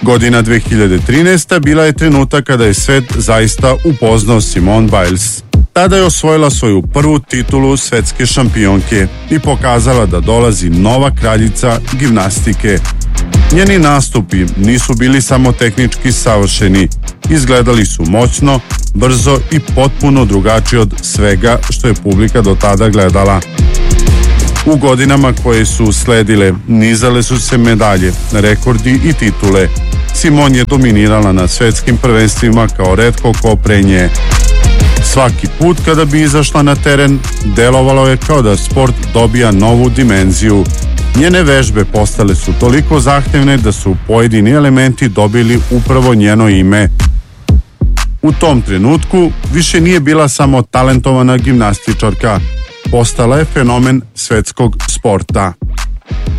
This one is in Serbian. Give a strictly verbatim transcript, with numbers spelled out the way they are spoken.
Godina dve hiljade trinaesta bila je trenutak kada je svet zaista upoznao Simone Biles. Tada je osvojila svoju prvu titulu svetske šampionke i pokazala da dolazi nova kraljica gimnastike. Njeni nastupi nisu bili samo tehnički savršeni, izgledali su moćno, brzo i potpuno drugačije od svega što je publika do tada gledala. U godinama koje su sledile nizale su se medalje, rekordi i titule. Simone je dominirala na svetskim prvenstvima kao retko ko pre nje. Svaki put kada bi izašla na teren, delovalo je kao da sport dobija novu dimenziju. Njene vežbe postale su toliko zahtevne da su pojedini elementi dobili upravo njeno ime. U tom trenutku više nije bila samo talentovana gimnastičarka, postala je fenomen svetskog sporta.